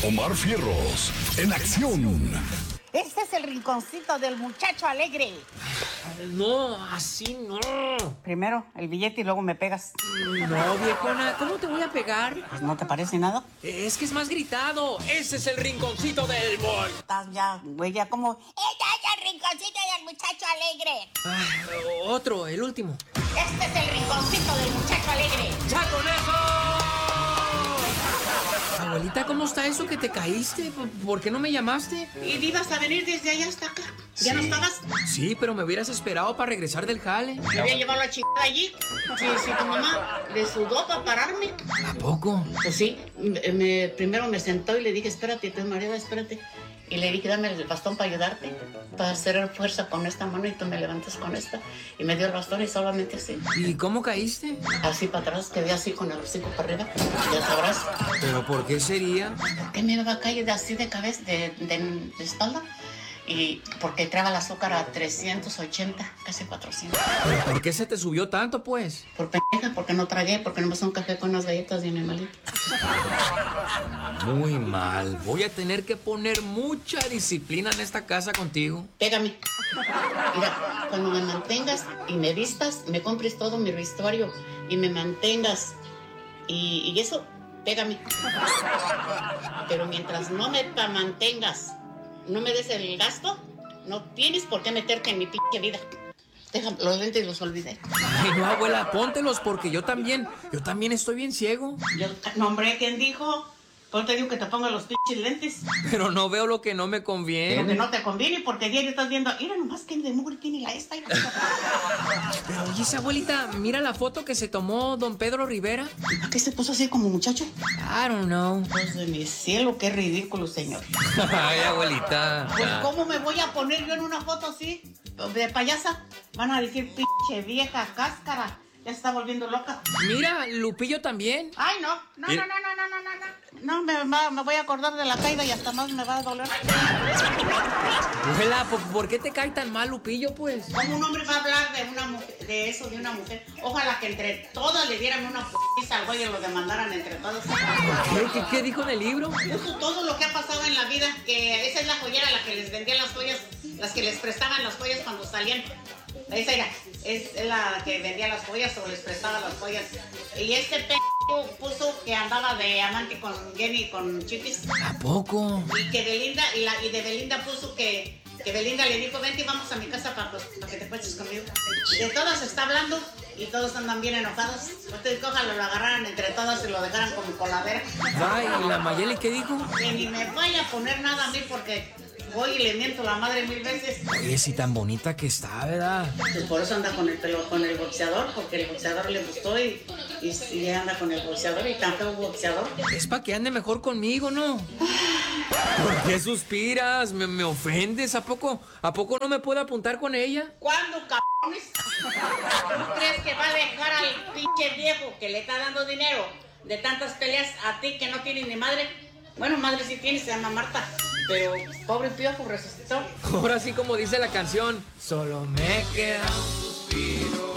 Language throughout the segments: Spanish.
Omar Fierros, en acción. Este es el rinconcito del muchacho alegre. No, así no. Primero el billete y luego me pegas. No, viejona, ¿cómo te voy a pegar? Pues, ¿no te parece nada? Es que es más gritado. Ese es el rinconcito del boy. Estás ya, güey, ya como... Este es el rinconcito del muchacho alegre. Otro, el último. Este es el rinconcito del muchacho alegre. ¡Ya con eso! Abuelita, ¿cómo está eso que te caíste? ¿Por qué no me llamaste? ¿Y ibas a venir desde allá hasta acá? ¿Ya no estabas? Sí, pero me hubieras esperado para regresar del jale. Me había llevado la chingada allí. Sí, tu mamá le sudó para pararme. ¿A poco? Pues sí, primero me sentó y le dije, espérate, te mareada, espérate. Y le dije, dame el bastón para ayudarte, para hacer fuerza con esta mano y tú me levantas con esta. Y me dio el bastón y solamente así. ¿Y cómo caíste? Así para atrás, quedé así con el hocico para arriba. Ya sabrás. ¿Pero por qué sería? ¿Por qué me iba a caer así de cabeza, de espalda? Y porque traba el azúcar a 380, casi 400. ¿Pero por qué se te subió tanto, pues? Por pendeja, porque no tragué, porque no me pasó un café con unas galletas de animalito. Muy mal. Voy a tener que poner mucha disciplina en esta casa contigo. Pégame. Mira, cuando me mantengas y me vistas, me compres todo mi vestuario y me mantengas y eso, pégame. Pero mientras no me mantengas, no me des el gasto, no tienes por qué meterte en mi pinche vida. Déjame, los lentes los olvidé. Ay, no, abuela, póntelos porque yo también estoy bien ciego. No, hombre, ¿quién dijo? Pues te digo que te ponga los pinches lentes. Pero no veo lo que no me conviene. Lo que no te conviene porque diario estás viendo, mira nomás que de mugre tiene la esta. Pero oye, esa abuelita, mira la foto que se tomó don Pedro Rivera. ¿A qué se puso así como muchacho? I don't know. Pues de mi cielo, qué ridículo, señor. Ay, abuelita. Pues ¿cómo me voy a poner yo en una foto así? De payasa. Van a decir, pinche vieja cáscara. Ya se está volviendo loca. Mira, Lupillo también. Ay, no. No, me voy a acordar de la caída y hasta más me va a doler. Abuela, ¿por qué te cae tan mal Lupillo, pues? ¿Cómo un hombre va a hablar de una mujer, de eso, de una mujer? Ojalá que entre todas le dieran una p***iza al güey y lo demandaran entre todas. ¿Qué dijo en el libro? Puso todo lo que ha pasado en la vida, que esa es la joyera la que les vendía las joyas, las que les prestaban las joyas cuando salían. Esa era, es la que vendía las joyas o les prestaba las joyas. Y este puso que andaba de amante con Jenny, con Chiquis. ¿A poco? Y que Belinda, y de Belinda puso que Belinda le dijo, vente y vamos a mi casa para que te cuentes conmigo. De todas está hablando y todos andan bien enojados. Ustedes ojalá lo agarraran entre todas y lo dejaran como coladera. Ay, ¿y la Mayeli qué dijo? Que ni me vaya a poner nada a mí porque voy y le miento la madre 1000 veces. Oye, si tan bonita que está, ¿verdad? Pues por eso anda con el boxeador, porque el boxeador le gustó y anda con el boxeador y tanto boxeador. Es para que ande mejor conmigo, ¿no? ¿Por qué suspiras? ¿Me ofendes? ¿A poco no me puedo apuntar con ella? ¿Cuándo, cabrones? ¿Tú crees que va a dejar al pinche viejo que le está dando dinero de tantas peleas a ti que no tienes ni madre? Bueno, madre sí tiene, se llama Marta. Pero pobre piojo resucitó. Ahora sí, como dice la canción, solo me queda un suspiro.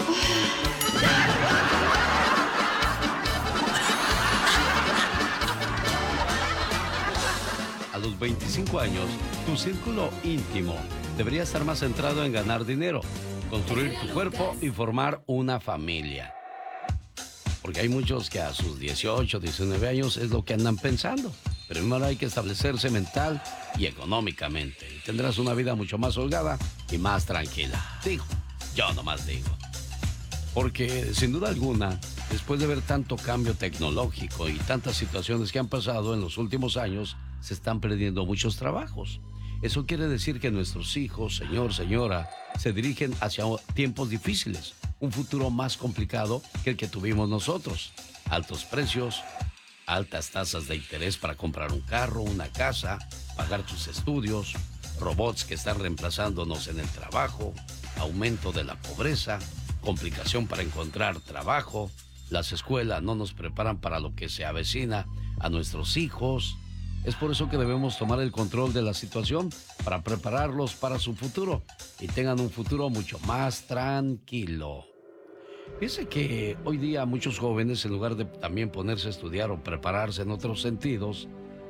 A los 25 años, tu círculo íntimo debería estar más centrado en ganar dinero, construir tu cuerpo y formar una familia. Porque hay muchos que a sus 18, 19 años es lo que andan pensando. Pero primero hay que establecerse mental y económicamente. Y tendrás una vida mucho más holgada y más tranquila. Digo, yo nomás digo. Porque sin duda alguna, después de ver tanto cambio tecnológico y tantas situaciones que han pasado en los últimos años, se están perdiendo muchos trabajos. Eso quiere decir que nuestros hijos, señor, señora, se dirigen hacia tiempos difíciles, un futuro más complicado que el que tuvimos nosotros. Altos precios, altas tasas de interés para comprar un carro, una casa, pagar tus estudios, robots que están reemplazándonos en el trabajo, aumento de la pobreza, complicación para encontrar trabajo. Las escuelas no nos preparan para lo que se avecina a nuestros hijos. Es por eso que debemos tomar el control de la situación para prepararlos para su futuro y tengan un futuro mucho más tranquilo. Fíjese que hoy día muchos jóvenes, en lugar de también ponerse a estudiar o prepararse en otros sentidos,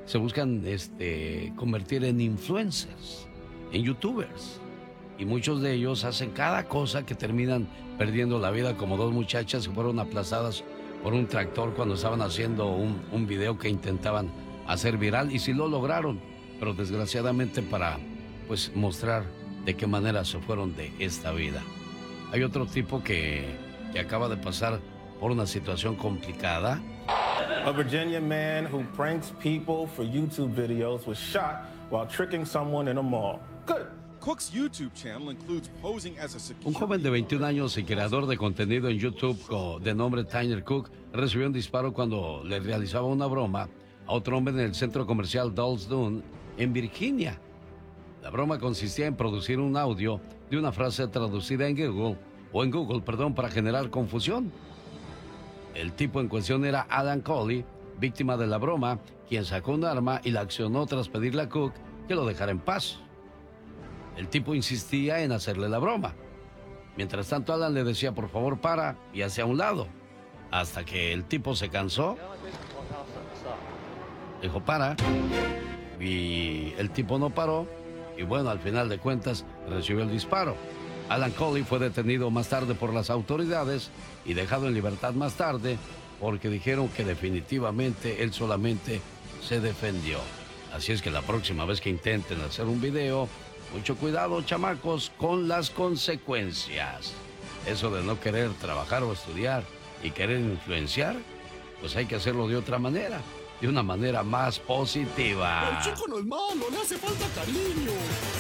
se buscan convertir en influencers, en youtubers. Y muchos de ellos hacen cada cosa que terminan perdiendo la vida, como dos muchachas que fueron aplastadas por un tractor cuando estaban haciendo un video que intentaban hacer viral, y sí lo lograron, pero desgraciadamente para pues mostrar de qué manera se fueron de esta vida. Hay otro tipo que acaba de pasar por una situación complicada. A Virginia man who pranks people for YouTube videos was shot while tricking someone in a mall. Good. Cook's YouTube channel includes posing as a security. Un joven de 21 años y creador de contenido en YouTube de nombre Tyler Cook recibió un disparo cuando le realizaba una broma a otro hombre en el centro comercial Dolls Dune en Virginia. La broma consistía en producir un audio de una frase traducida en Google para generar confusión. El tipo en cuestión era Alan Coley, víctima de la broma, quien sacó un arma y la accionó tras pedirle a Cook que lo dejara en paz. El tipo insistía en hacerle la broma. Mientras tanto, Alan le decía, por favor, para, y hacia un lado. Hasta que el tipo se cansó. Dijo, para. Y el tipo no paró. Y bueno, al final de cuentas, recibió el disparo. Alan Coley fue detenido más tarde por las autoridades y dejado en libertad más tarde porque dijeron que definitivamente él solamente se defendió. Así es que la próxima vez que intenten hacer un video, mucho cuidado, chamacos, con las consecuencias. Eso de no querer trabajar o estudiar y querer influenciar, pues hay que hacerlo de otra manera, de una manera más positiva. El chico no es malo, le hace falta cariño.